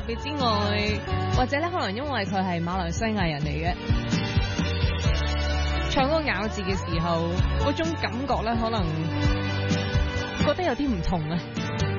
別之外，或者咧可能因為佢係馬來西亞人嚟嘅，唱嗰個咬字嘅時候，嗰種感覺咧可能覺得有啲唔同啊。